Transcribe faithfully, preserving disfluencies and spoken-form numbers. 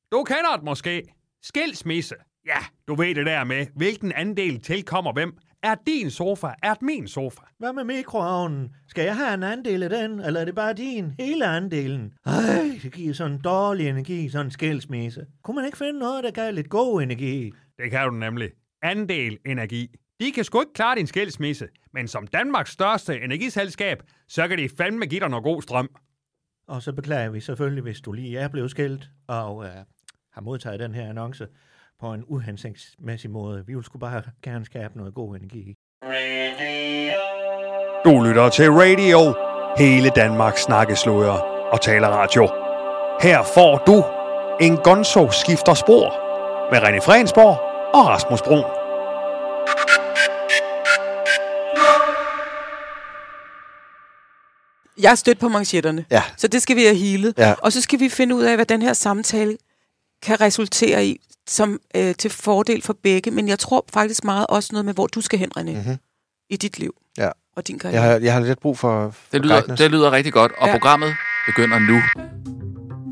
Du kender det måske. Skilsmisse. Ja, du ved det der med, hvilken andel tilkommer hvem. Er din sofa, er det min sofa? Hvad med mikroovnen? Skal jeg have en andel af den, eller er det bare din? Hele andelen? Ej, det giver sådan en dårlig energi, sådan en skilsmisse. Kunne man ikke finde noget, der gav lidt god energi? Det kan du nemlig. Andel energi. De kan sgu ikke klare din skilsmisse, men som Danmarks største energiselskab, så kan de fandme give dig noget god strøm. Og så beklager vi selvfølgelig, hvis du lige er blevet skilt, og øh, har modtaget den her annonce på en uhensigtsmæssig måde. Vi vil sgu bare gerne skabe noget god energi. Du lytter til Radio, hele Danmarks snakkeslører og taleradio. Her får du en Gonzo skifter spor med René Frensborg og Rasmus Brun. Jeg er stødt på manchetterne, ja. Så det skal vi have healet. Ja. Og så skal vi finde ud af, hvad den her samtale kan resultere i, som øh, til fordel for begge. Men jeg tror faktisk meget også noget med, hvor du skal hen, René, mm-hmm. i dit liv ja. og din karriere. Jeg har, jeg har lidt brug for, for det lyder, guidance. Det lyder rigtig godt, og ja. Programmet begynder nu.